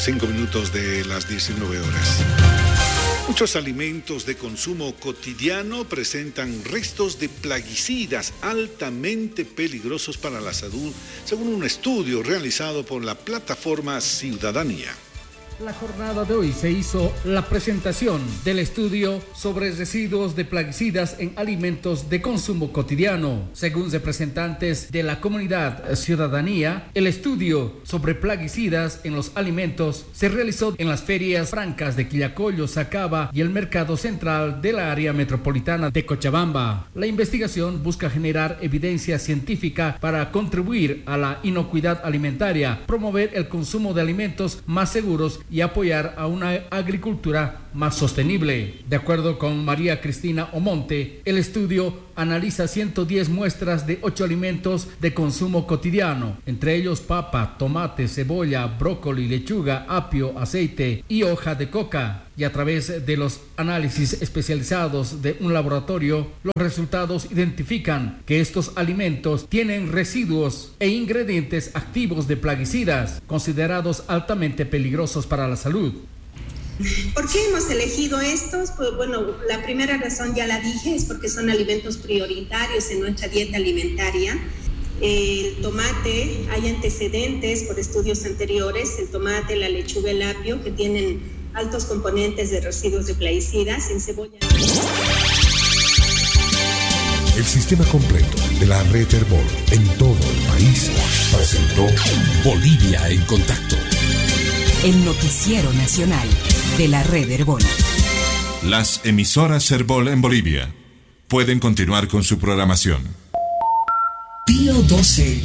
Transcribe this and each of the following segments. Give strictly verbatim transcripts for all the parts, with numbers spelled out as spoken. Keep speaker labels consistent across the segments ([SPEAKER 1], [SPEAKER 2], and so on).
[SPEAKER 1] Cinco minutos de las diecinueve horas. Muchos alimentos de consumo cotidiano presentan restos de plaguicidas altamente peligrosos para la salud, según un estudio realizado por la plataforma Ciudadanía.
[SPEAKER 2] La jornada de hoy se hizo la presentación del estudio sobre residuos de plaguicidas en alimentos de consumo cotidiano. Según representantes de la comunidad Ciudadanía, el estudio sobre plaguicidas en los alimentos se realizó en las ferias francas de Quillacollo, Sacaba y el mercado central de la área metropolitana de Cochabamba. La investigación busca generar evidencia científica para contribuir a la inocuidad alimentaria, promover el consumo de alimentos más seguros y apoyar a una agricultura más sostenible. De acuerdo con María Cristina Omonte, el estudio analiza ciento diez muestras de ocho alimentos de consumo cotidiano, entre ellos papa, tomate, cebolla, brócoli, lechuga, apio, aceite y hoja de coca. Y a través de los análisis especializados de un laboratorio, los resultados identifican que estos alimentos tienen residuos e ingredientes activos de plaguicidas, considerados altamente peligrosos para la salud.
[SPEAKER 3] ¿Por qué hemos elegido estos? Pues bueno, la primera razón ya la dije, es porque son alimentos prioritarios en nuestra dieta alimentaria. El tomate, hay antecedentes por estudios anteriores, el tomate, la lechuga, el apio, que tienen altos componentes de residuos de plaguicidas. En cebolla.
[SPEAKER 4] El sistema completo de la red Herbol en todo el país presentó Bolivia en Contacto,
[SPEAKER 5] el noticiero nacional de la red Herbol.
[SPEAKER 6] Las emisoras Herbol en Bolivia pueden continuar con su programación.
[SPEAKER 7] Pío doce.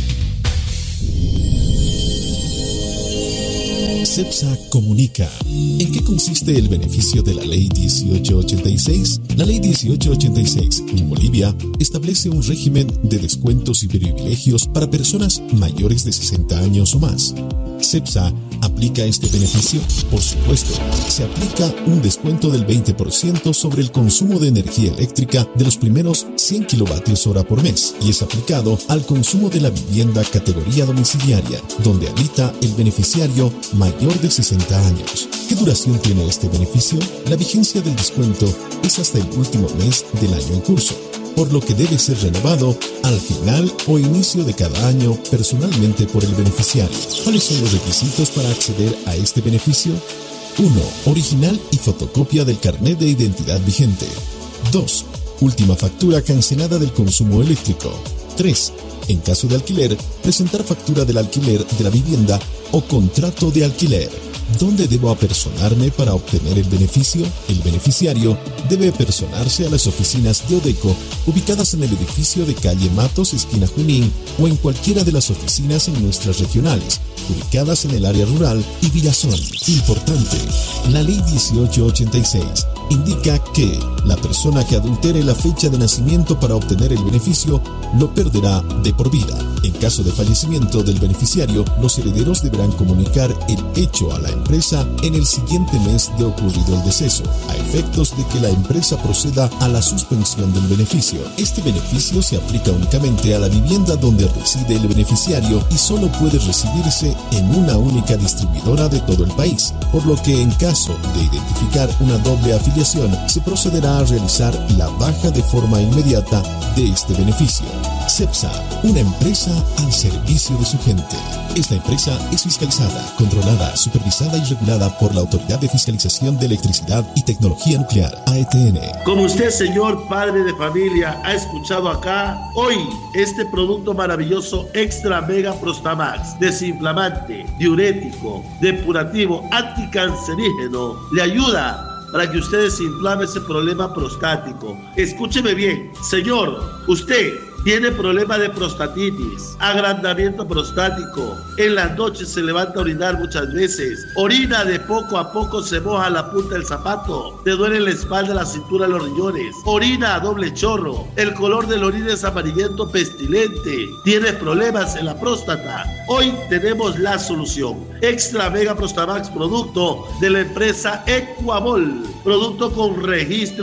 [SPEAKER 8] CEPSA comunica. ¿En qué consiste el beneficio de la Ley dieciocho ochenta y seis? La Ley dieciocho ochenta y seis en Bolivia establece un régimen de descuentos y privilegios para personas mayores de sesenta años o más. CEPSA aplica este beneficio. Por supuesto, se aplica un descuento del veinte por ciento sobre el consumo de energía eléctrica de los primeros cien kilovatios hora por mes y es aplicado al consumo de la vivienda categoría domiciliaria, donde habita el beneficiario mayor de sesenta años. ¿Qué duración tiene este beneficio? La vigencia del descuento es hasta el último mes del año en curso, por lo que debe ser renovado al final o inicio de cada año personalmente por el beneficiario. ¿Cuáles son los requisitos para acceder a este beneficio? uno. Original y fotocopia del carnet de identidad vigente. dos. Última factura cancelada del consumo eléctrico. tres. En caso de alquiler, presentar factura del alquiler de la vivienda o contrato de alquiler. ¿Dónde debo apersonarme para obtener el beneficio? El beneficiario debe apersonarse a las oficinas de Odeco, ubicadas en el edificio de calle Matos, esquina Junín, o en cualquiera de las oficinas en nuestras regionales, ubicadas en el área rural y Villazón. Importante, la Ley dieciocho ochenta y seis indica que la persona que adultere la fecha de nacimiento para obtener el beneficio lo perderá de por vida. En caso de fallecimiento del beneficiario, los herederos deberán comunicar el hecho a la empresa en el siguiente mes de ocurrido el deceso, a efectos de que la empresa proceda a la suspensión del beneficio. Este beneficio se aplica únicamente a la vivienda donde reside el beneficiario y solo puede recibirse en una única distribuidora de todo el país, por lo que en caso de identificar una doble afiliación, se procederá a realizar la baja de forma inmediata de este beneficio. CEPSA, una empresa al servicio de su gente. Esta empresa es fiscalizada, controlada, supervisada y regulada por la Autoridad de Fiscalización de Electricidad y Tecnología Nuclear, A E T N.
[SPEAKER 9] Como usted, señor padre de familia, ha escuchado acá, hoy este producto maravilloso Extra Mega Prostamax, desinflamante, diurético, depurativo, anticancerígeno, le ayuda para que usted desinflame ese problema prostático. Escúcheme bien, señor, usted tiene problema de prostatitis, agrandamiento prostático, en las noches se levanta a orinar muchas veces, orina de poco a poco, se moja la punta del zapato, te duele la espalda, la cintura, los riñones, orina a doble chorro, el color del orina es amarillento pestilente, tienes problemas en la próstata. Hoy tenemos la solución. Extra Mega Prostamax, producto de la empresa Equamol, producto con registro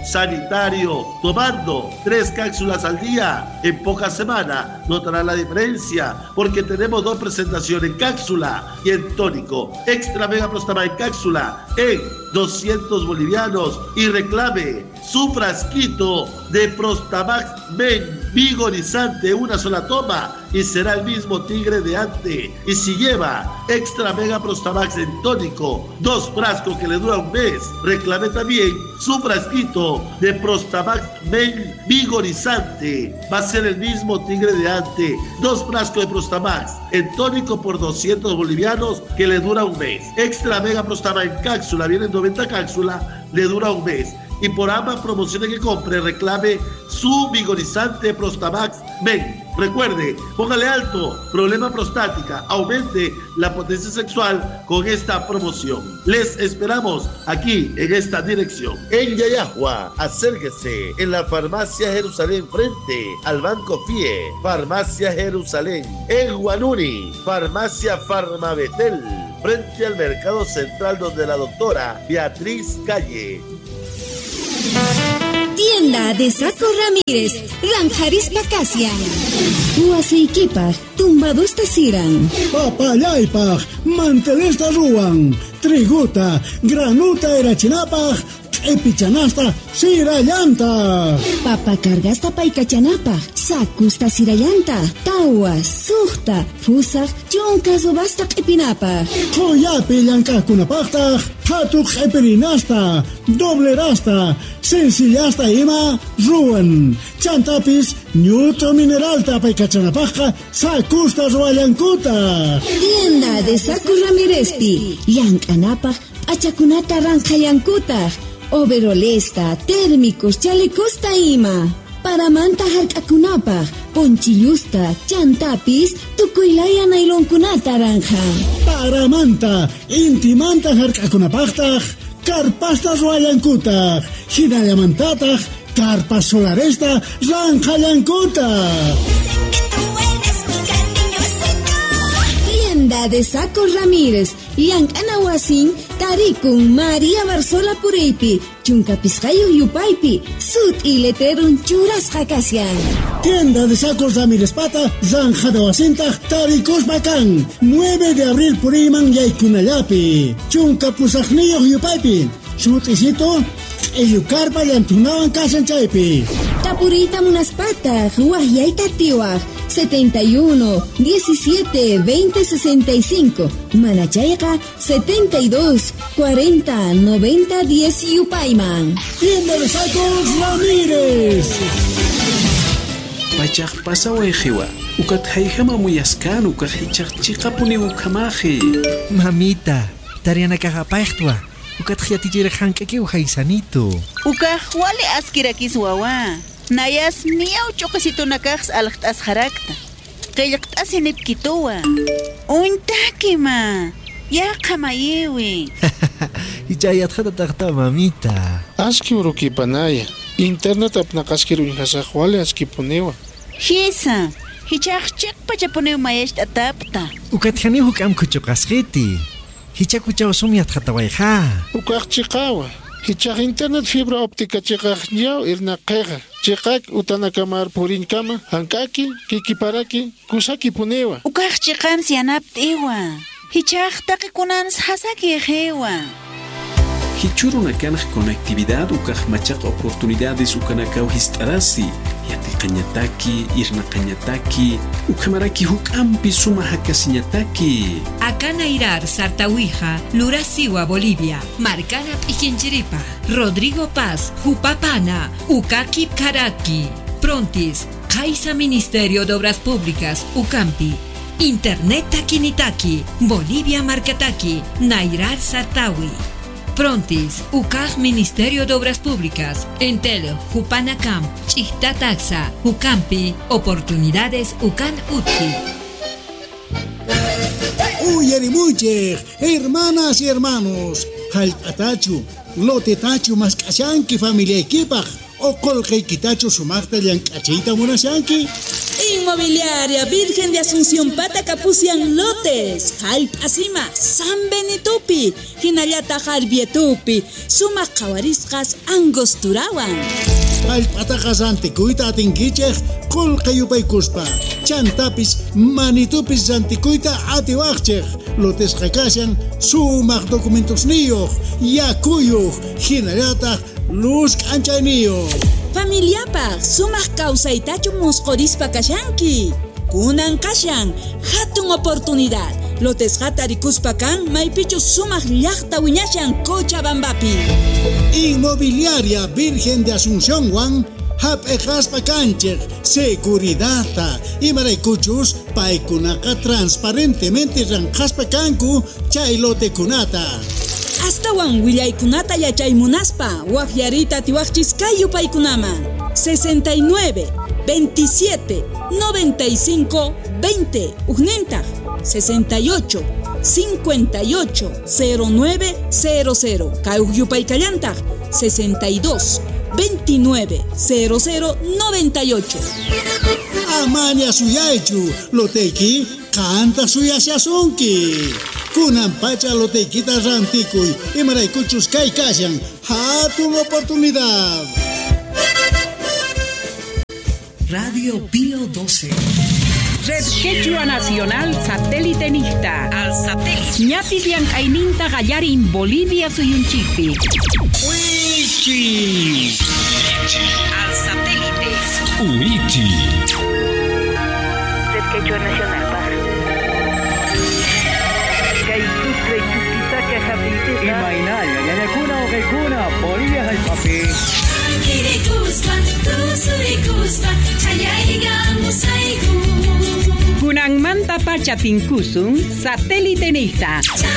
[SPEAKER 9] sanitario. Tomando tres cápsulas al día, en pocas semanas notará la diferencia, porque tenemos dos presentaciones, en cápsula y en tónico. Extra Mega Prostamax en cápsula en doscientos bolivianos y reclame su frasquito de Prostamax Men vigorizante, una sola toma y será el mismo tigre de antes. Y si lleva Extra Mega Prostamax en tónico, dos frascos que le dura un mes, reclame también su frasquito de Prostamax Men vigorizante, va a ser el mismo tigre de antes. Dos frascos de Prostamax en tónico por doscientos bolivianos que le dura un mes. Extra Mega Prostamax en cápsula, vienen noventa cápsulas, le dura un mes. Y por ambas promociones que compre, reclame su vigorizante Prostamax Men. Recuerde, póngale alto, problema prostática, aumente la potencia sexual con esta promoción. Les esperamos aquí en esta dirección. En Yayahua, acérquese en la Farmacia Jerusalén frente al Banco FIE. Farmacia Jerusalén. En Guanuri, Farmacia Farmabetel, frente al Mercado Central donde la doctora Beatriz Calle.
[SPEAKER 10] Tienda de Saco Ramírez, Ranjaris Pacasia. Huaseikipa, tumbados tasiran.
[SPEAKER 11] Papayaypa, mantelesta ruan. Triguta, granuta erachinapa, epichanasta, sirayanta.
[SPEAKER 10] Papa cargasta paikachanapa, sakusta sirayanta. Tawa, suhta, fusa, choncaso basta epinapa.
[SPEAKER 11] Koyapi yankakunapakta, hatuk epirinasta, doblerasta, sencillasta ima, ruan. Chantapis, neutro mineralta paikachanapaka, sakusta ruayankuta.
[SPEAKER 10] Tienda de Saco Ramírezpi, yankanapa, achakunata ranjayankuta. Overolesta, térmicos, chalecos taima. Para manta harkakunapa, ponchillusta, chantapis, tukuylaya nailonkunata ranja.
[SPEAKER 11] Para manta, intimanta harkakunapakta, carpasta ruayankuta. Hinayamantata, carpas solaresta, ranjayankuta.
[SPEAKER 10] Tienda de Saco Ramírez, Yankanahuasin, Tarikun, María Barzola Pureipi, Chuncapiscayo Yupaipi, Sud y Leterun Churas Jacasian.
[SPEAKER 11] Tienda de Sacos Ramírez Pata, Zanjadahuasinta, Taricos Bacán, nueve de abril Puriman Yaykunayapi, Chuncapusajnillo Yupaipi, Sutisito, Eyucarpa Yantunawan Casanchaipi.
[SPEAKER 10] Tapurita Munaspata, Huayaita Tiwaj, setenta y uno, diecisiete, veinte, sesenta y cinco. Manachaica, setenta y dos, cuarenta, noventa, diez Yupaiman.
[SPEAKER 11] Tienda de Sacos Ramírez.
[SPEAKER 12] Pachak pasawa ejiwa. Ukat haijama muyaskan, ukat hichak chikapuni ukamaji.
[SPEAKER 13] Mamita, tariana kagapachtwa. Ukat hiatijere hankaki uhaisanito.
[SPEAKER 14] Ukah wale askirakis wawa. Nayas miau chokasito nakaks alaktas harakta. Kayaktas inipkitowa. Untakima. Ya kamayewi.
[SPEAKER 13] Hichayat hata mamita.
[SPEAKER 15] Aski uruki panaya. Internet apnakaskiru inhasaq wale aski punewa.
[SPEAKER 14] Hisa. Hichak chak pachapuneu mayesh atapta.
[SPEAKER 13] Ukat hani hukam kuchokasjiti. Hichak kuchaw sumiat hatawaiha.
[SPEAKER 15] Ukak chikawa. Hichak internet fibra óptica chikak yaw irna qeqa. Chikak utanakamar purin kama, hankaki, kikiparaki, kusaki punewa.
[SPEAKER 14] Ukak chikan sianapt iwa. Hichak takikunans hasaki ejewa.
[SPEAKER 12] Hichuruna kanaj conectividad ukaj machaq oportunidades ukanakaw histarasi. Yati qañataki, irna qañataki, ukamaraki hukampi suma hakasiñataki.
[SPEAKER 5] Akanairar Sartawija, Lurasiwa Bolivia, Marcana Pichinchiripa, Rodrigo Paz, Jupapana, Ukaki Karaki, Prontis, Kaisa Ministerio de Obras Públicas, Ucampi, Internet Takinitaki, Bolivia Marcataki, Nairar Sartawi. Prontis, U C A J Ministerio de Obras Públicas, Entel, Jupanacam, Chihta Taxa, Ucampi, Oportunidades Ucan Utki.
[SPEAKER 11] Uyarimuche, hermanas y hermanos, Jaltatachu, Lotetachu Mascachanki familia equipa, o Colquequitachu Sumarta Yancachita Munashanki,
[SPEAKER 16] Inmobiliaria Virgen de Asunción Pata Capucian Lotes, Jalp Asima, San Benitupi, Hinallata Jalbietupi, Suma Kawariskas Angosturawan.
[SPEAKER 11] Jalp Atajas Antikuita Atinkichej, Kolkayupay Kuspa, Chantapis, Manitupis Antikuita Atiwachej, Lotes Hakashan, Sumak Documentos Nio, Yakuyo, Hinallata, Luz Anchainio.
[SPEAKER 16] Familiapa, sumak kausaitachu muscorispa kashanki. Kunan kashan, hatun oportunidad. Lotes hatarikuspa kan, maipichu sumak llaqta wiñashan Cochabambapi.
[SPEAKER 11] Inmobiliaria Virgen de Asunción Juan, hap ejaspa cancher, seguridad, y maraykuchus, paikunaka transparentemente ranjaspa kanku, chailote kunata.
[SPEAKER 16] Hasta wan willaykunata yachaymunaspa wakyarita tiwaqchis kay yupaykunaman sesenta y nueve, veintisiete, noventa y cinco, veinte ugnentaq sesenta y ocho, cincuenta y ocho, cero nueve cero cero kay yupaykallantaj sesenta y dos, veintinueve, cero cero, noventa y ocho.
[SPEAKER 11] Amaña suyaychu, loteki canta suyasyasunki. Kunan pacha lotequita rantikuy, y maraykuchus kay kashan, hatun oportunidad.
[SPEAKER 7] Radio Pío doce.
[SPEAKER 17] Red Quechua Nacional Satélite Nista.
[SPEAKER 5] Al satélite.
[SPEAKER 17] Ñapidian Aininta Gallarin Bolivia Suyunchipi.
[SPEAKER 7] Uichi.
[SPEAKER 5] Al satélite.
[SPEAKER 4] Uichi.
[SPEAKER 17] Red Quechua Nacional.
[SPEAKER 18] Imainaya, Yanakuna o Gekuna, Bolivia es el papi.
[SPEAKER 17] Kunang manta pacha tinkusun, satélite nista.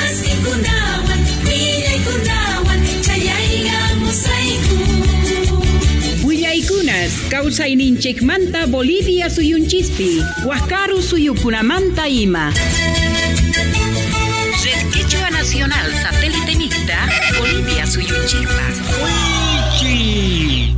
[SPEAKER 17] Huillaykunas, causa ininchek manta Bolivia suyunchispi, huascaru suyukunamanta ima.
[SPEAKER 5] Red Quechua Nacional Satélite Mixta, Bolivia Suyunchipa.
[SPEAKER 18] Uichi.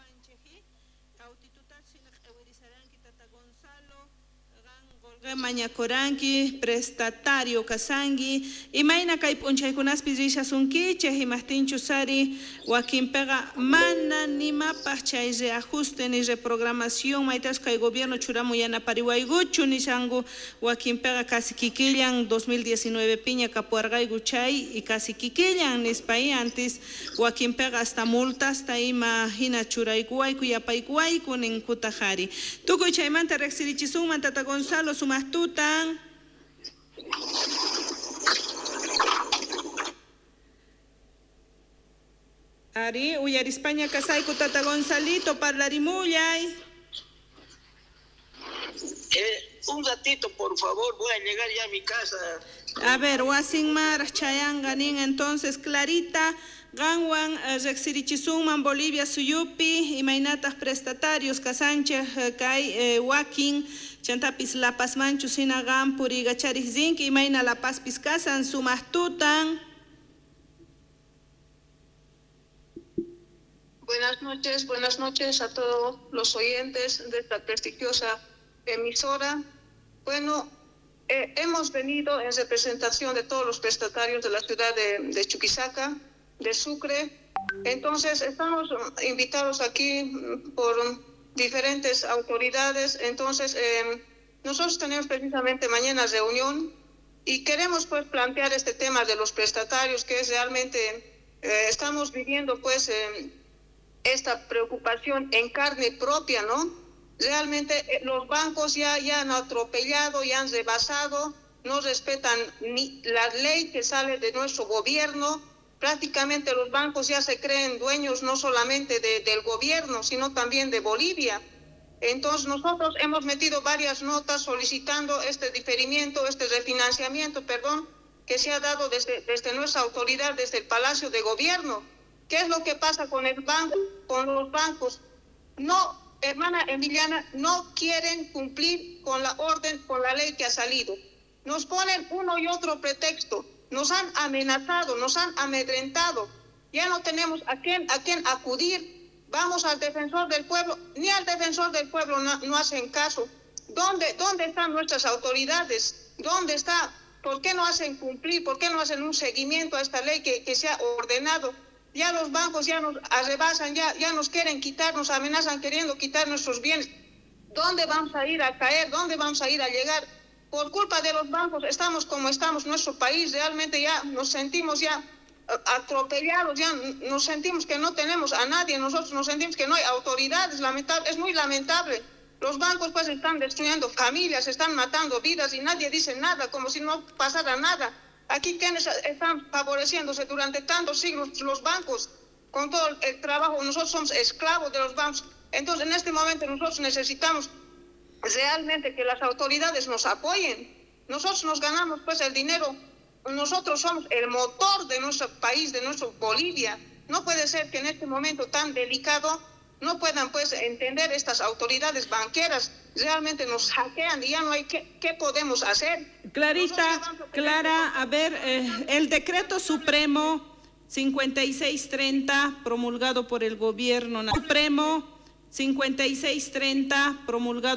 [SPEAKER 19] Mañacoranqui, prestatario Kasangi, y maina kai ponchaykunaspis rishasunki, chehimastinchu sari, Joaquín Pega, mana nima pachay reajuste ni reprogramación, maitas kai gobierno churamuyana pariwaiguchu ni shangu, Joaquín Pega casi kikillan dos mil diecinueve piña capuargay guchay, y casi kikillan nispay antes, Joaquín Pega hasta multa, hasta imagina churaiguay, kuyapaiguay, kunin kutajari. Tukuy chaymanta rexirichisun, mantata Gonzalo, sumas tutan. Ari, uyar España casay tata Gonzalito, parlarimuyay.
[SPEAKER 20] Eh, un ratito, por favor, voy a llegar ya a mi casa.
[SPEAKER 19] A ver, Wasinmar, Chayanganin, entonces, Clarita, Ganwan, Rexirichisuman, Bolivia, Suyupi, y Mainatas prestatarios, Casanche, Kai, Joaquín, Chantapis La Paz Manchu, Sinagam, Purigacharis Zinc, y Maina La Paz Piscasan, Sumastutan.
[SPEAKER 21] Buenas noches, buenas noches a todos los oyentes de esta prestigiosa emisora. Bueno, eh, hemos venido en representación de todos los prestatarios de la ciudad de, de Chuquisaca, de Sucre. Entonces, estamos invitados aquí por diferentes autoridades. Entonces, eh, nosotros tenemos precisamente mañana reunión y queremos pues plantear este tema de los prestatarios, que es realmente, eh, estamos viviendo pues eh, esta preocupación en carne propia, ¿no? Realmente eh, los bancos ya, ya han atropellado, ya han rebasado, no respetan ni la ley que sale de nuestro gobierno. Prácticamente los bancos ya se creen dueños no solamente de, del gobierno, sino también de Bolivia. Entonces nosotros hemos metido varias notas solicitando este diferimiento, este refinanciamiento, perdón, que se ha dado desde, desde nuestra autoridad, desde el Palacio de Gobierno. ¿Qué es lo que pasa con el banco, con los bancos? No, hermana Emiliana, no quieren cumplir con la orden, con la ley que ha salido. Nos ponen uno y otro pretexto. Nos han amenazado, nos han amedrentado. Ya no tenemos a quién, a quién acudir. Vamos al defensor del pueblo. Ni al defensor del pueblo no, no hacen caso. ¿Dónde, dónde están nuestras autoridades? ¿Dónde está? ¿Por qué no hacen cumplir? ¿Por qué no hacen un seguimiento a esta ley que, que se ha ordenado? Ya los bancos ya nos arrebasan, ya, ya nos quieren quitar, nos amenazan queriendo quitar nuestros bienes. ¿Dónde vamos a ir a caer? ¿Dónde vamos a ir a llegar? Por culpa de los bancos estamos como estamos, nuestro país realmente ya nos sentimos ya atropellados, ya nos sentimos que no tenemos a nadie, nosotros nos sentimos que no hay autoridades, lamentable, es muy lamentable. Los bancos pues están destruyendo familias, están matando vidas y nadie dice nada, como si no pasara nada. Aquí quienes están favoreciéndose durante tantos siglos, los bancos, con todo el trabajo, nosotros somos esclavos de los bancos. Entonces en este momento nosotros necesitamos realmente que las autoridades nos apoyen. Nosotros nos ganamos pues el dinero, nosotros somos el motor de nuestro país, de nuestro Bolivia. No puede ser que en este momento tan delicado no puedan pues entender estas autoridades banqueras, realmente nos hackean y ya no hay qué, qué podemos hacer.
[SPEAKER 19] Clarita, Clara, a ver, eh, el decreto supremo cincuenta y seis treinta promulgado por el gobierno supremo cincuenta y seis treinta promulgado